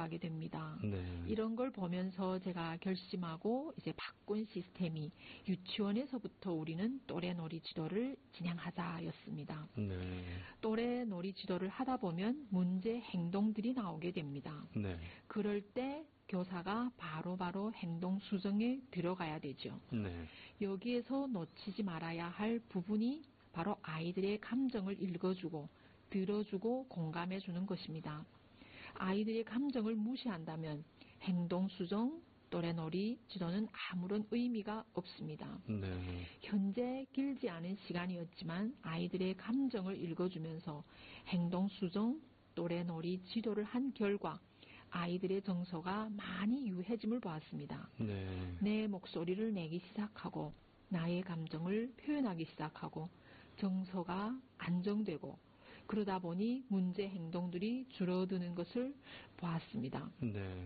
들어가게 됩니다. 네. 이런 걸 보면서 제가 결심하고 이제 바꾼 시스템이 유치원에서부터 우리는 또래놀이 지도를 진행하자였습니다. 네. 또래놀이 지도를 하다 보면 문제 행동들이 나오게 됩니다. 네. 그럴 때 교사가 바로바로 행동 수정에 들어가야 되죠. 네. 여기에서 놓치지 말아야 할 부분이 바로 아이들의 감정을 읽어주고 들어주고 공감해주는 것입니다. 아이들의 감정을 무시한다면 행동 수정, 또래놀이 지도는 아무런 의미가 없습니다. 네. 현재 길지 않은 시간이었지만 아이들의 감정을 읽어주면서 행동 수정, 또래놀이 지도를 한 결과 아이들의 정서가 많이 유해짐을 보았습니다. 네. 내 목소리를 내기 시작하고 나의 감정을 표현하기 시작하고 정서가 안정되고 그러다 보니 문제 행동들이 줄어드는 것을 보았습니다. 네.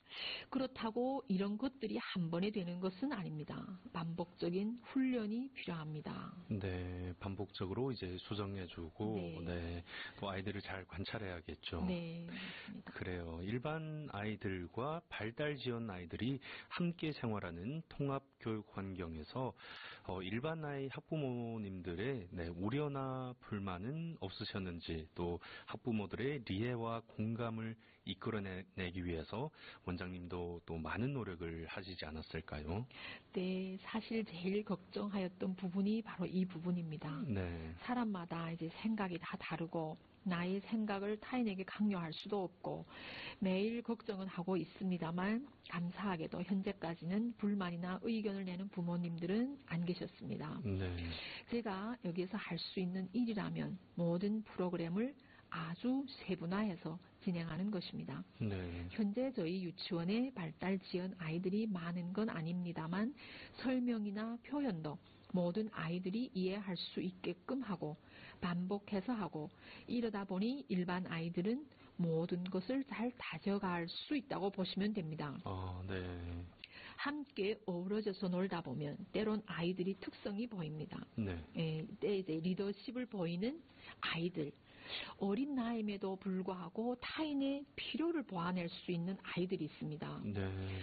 그렇다고 이런 것들이 한 번에 되는 것은 아닙니다. 반복적인 훈련이 필요합니다. 네, 반복적으로 이제 수정해주고, 네. 네, 또 아이들을 잘 관찰해야겠죠. 네, 맞습니다. 그래요. 일반 아이들과 발달 지연 아이들이 함께 생활하는 통합 교육 환경에서 일반 아이 학부모님들의 우려나 불만은 없으셨는지, 또 학부모들의 이해와 공감을 이끌어내기 위해서 원장님도 또 많은 노력을 하시지 않았을까요? 네, 사실 제일 걱정하였던 부분이 바로 이 부분입니다. 네. 사람마다 이제 생각이 다 다르고 나의 생각을 타인에게 강요할 수도 없고 매일 걱정은 하고 있습니다만 감사하게도 현재까지는 불만이나 의견을 내는 부모님들은 안 계셨습니다. 네. 제가 여기에서 할 수 있는 일이라면 모든 프로그램을 아주 세분화해서 진행하는 것입니다. 네. 현재 저희 유치원에 발달 지연 아이들이 많은 건 아닙니다만 설명이나 표현도 모든 아이들이 이해할 수 있게끔 하고 반복해서 하고 이러다 보니 일반 아이들은 모든 것을 잘 다져갈 수 있다고 보시면 됩니다. 네. 함께 어우러져서 놀다 보면 때론 아이들이 특성이 보입니다. 네. 이때 이제 리더십을 보이는 아이들, 어린 나이임에도 불구하고 타인의 필요를 보완할 수 있는 아이들이 있습니다. 네.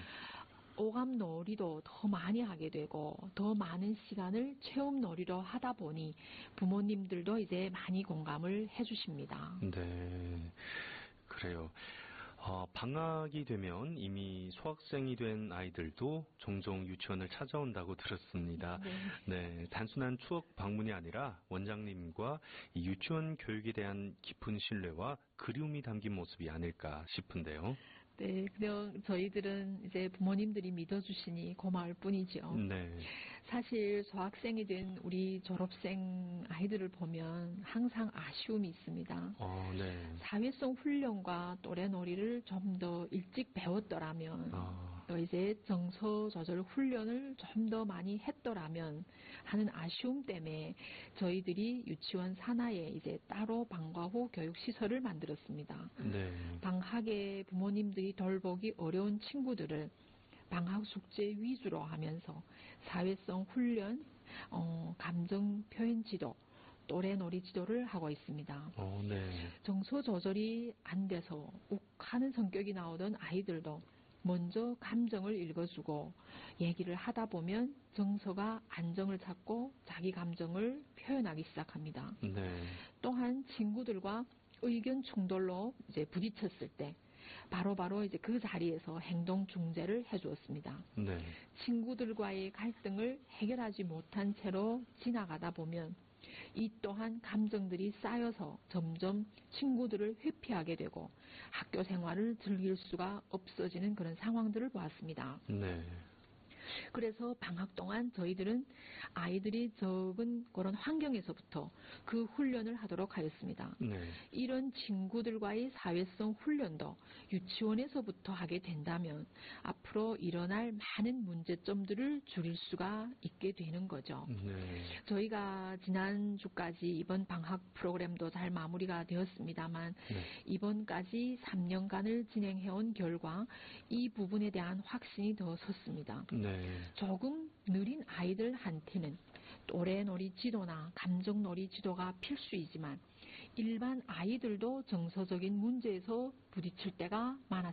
오감놀이도 더 많이 하게 되고 더 많은 시간을 체험놀이로 하다 보니 부모님들도 이제 많이 공감을 해주십니다. 네. 그래요. 방학이 되면 이미 수학생이 된 아이들도 종종 유치원을 찾아온다고 들었습니다. 네, 단순한 추억 방문이 아니라 원장님과 이 유치원 교육에 대한 깊은 신뢰와 그리움이 담긴 모습이 아닐까 싶은데요. 네, 그냥 저희들은 이제 부모님들이 믿어주시니 고마울 뿐이죠. 네. 사실 수학생이 된 우리 졸업생 아이들을 보면 항상 아쉬움이 있습니다. 네. 사회성 훈련과 또래놀이를 좀 더 일찍 배웠더라면 또 이제 정서 조절 훈련을 좀 더 많이 했더라면 하는 아쉬움 때문에 저희들이 유치원 산하에 이제 따로 방과 후 교육 시설을 만들었습니다. 네. 방학에 부모님들이 돌보기 어려운 친구들을 방학 숙제 위주로 하면서 사회성 훈련, 감정 표현 지도, 또래놀이 지도를 하고 있습니다. 네. 정서 조절이 안 돼서 욱하는 성격이 나오던 아이들도 먼저 감정을 읽어주고 얘기를 하다 보면 정서가 안정을 찾고 자기 감정을 표현하기 시작합니다. 네. 또한 친구들과 의견 충돌로 이제 부딪혔을 때 바로바로 이제 그 자리에서 행동 중재를 해주었습니다. 네. 친구들과의 갈등을 해결하지 못한 채로 지나가다 보면 이 또한 감정들이 쌓여서 점점 친구들을 회피하게 되고 학교 생활을 즐길 수가 없어지는 그런 상황들을 보았습니다. 네. 그래서 방학 동안 저희들은 아이들이 적은 그런 환경에서부터 그 훈련을 하도록 하였습니다. 네. 이런 친구들과의 사회성 훈련도 유치원에서부터 하게 된다면 앞으로 일어날 많은 문제점들을 줄일 수가 있게 되는 거죠. 네. 저희가 지난주까지 이번 방학 프로그램도 잘 마무리가 되었습니다만 이번까지 3년간을 진행해온 결과 이 부분에 대한 확신이 더 섰습니다. 네. 조금 느린 아이들한테는 또래놀이 지도나 감정놀이 지도가 필수이지만 일반 아이들도 정서적인 문제에서 부딪힐 때가 많았습니다.